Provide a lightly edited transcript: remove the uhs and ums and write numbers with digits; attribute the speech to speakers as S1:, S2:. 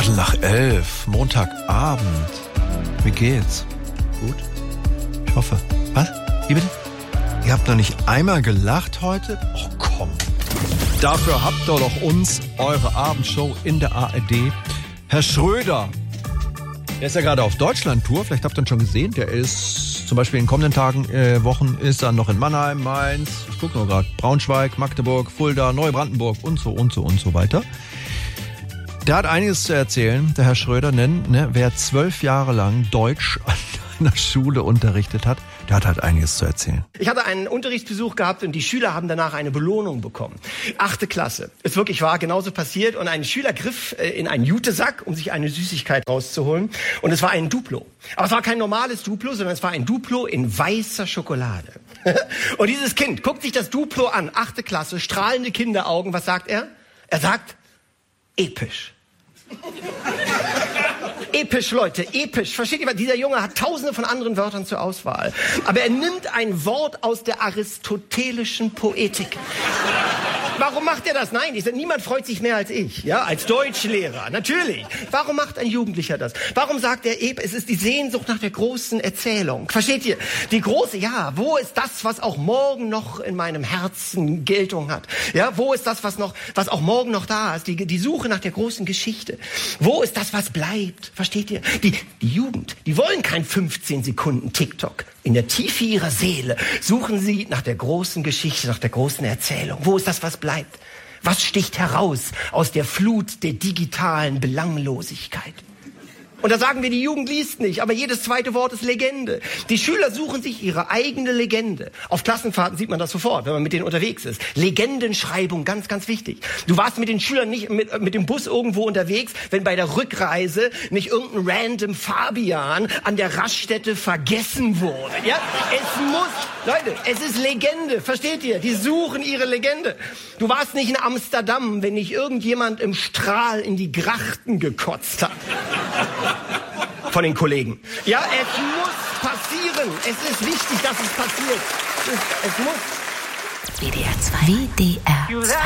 S1: 11:15, Montagabend. Wie geht's? Gut? Ich hoffe. Was? Wie bitte? Ihr habt noch nicht einmal gelacht heute? Oh, komm. Dafür habt ihr doch uns eure Abendshow in der ARD. Herr Schröder, der ist ja gerade auf Deutschland-Tour. Vielleicht habt ihr ihn schon gesehen. Der ist zum Beispiel in den kommenden Tagen, Wochen, ist er noch in Mannheim, Mainz, ich gucke noch gerade, Braunschweig, Magdeburg, Fulda, Neubrandenburg und so weiter. Der hat einiges zu erzählen, der Herr Schröder, wer 12 Jahre lang Deutsch an einer Schule unterrichtet hat, der hat halt einiges zu erzählen.
S2: Ich hatte einen Unterrichtsbesuch gehabt und die Schüler haben danach eine Belohnung bekommen. 8. Klasse. Ist wirklich wahr, genauso passiert. Und ein Schüler griff in einen Jutesack, um sich eine Süßigkeit rauszuholen. Und es war ein Duplo. Aber es war kein normales Duplo, sondern es war ein Duplo in weißer Schokolade. Und dieses Kind guckt sich das Duplo an, 8. Klasse, strahlende Kinderaugen. Was sagt er? Er sagt, episch. Episch, Leute, episch. Versteht ihr, dieser Junge hat tausende von anderen Wörtern zur Auswahl. Aber er nimmt ein Wort aus der aristotelischen Poetik. Warum macht er das? Nein, niemand freut sich mehr als ich, ja, als Deutschlehrer, natürlich. Warum macht ein Jugendlicher das? Warum sagt er, es ist die Sehnsucht nach der großen Erzählung? Versteht ihr? Die große, ja, wo ist das, was auch morgen noch in meinem Herzen Geltung hat? Ja, wo ist das, was auch morgen noch da ist? Die Suche nach der großen Geschichte. Wo ist das, was bleibt? Versteht ihr? Die Jugend, die wollen kein 15 Sekunden TikTok. In der Tiefe ihrer Seele suchen sie nach der großen Geschichte, nach der großen Erzählung. Wo ist das, was bleibt? Was sticht heraus aus der Flut der digitalen Belanglosigkeit? Und da sagen wir, die Jugend liest nicht, aber jedes zweite Wort ist Legende. Die Schüler suchen sich ihre eigene Legende. Auf Klassenfahrten sieht man das sofort, wenn man mit denen unterwegs ist. Legendenschreibung, ganz, ganz wichtig. Du warst mit den Schülern nicht mit dem Bus irgendwo unterwegs, wenn bei der Rückreise nicht irgendein random Fabian an der Raststätte vergessen wurde. Ja? Leute, es ist Legende, versteht ihr? Die suchen ihre Legende. Du warst nicht in Amsterdam, wenn nicht irgendjemand im Strahl in die Grachten gekotzt hat. Von den Kollegen. Ja, es muss passieren. Es ist wichtig, dass es passiert. Es muss.
S3: WDR 2. WDR 2.